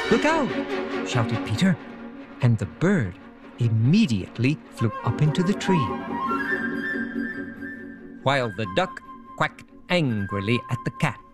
"Look out!" shouted Peter, and the bird immediately flew up into the tree, while the duck quacked angrily at the cat.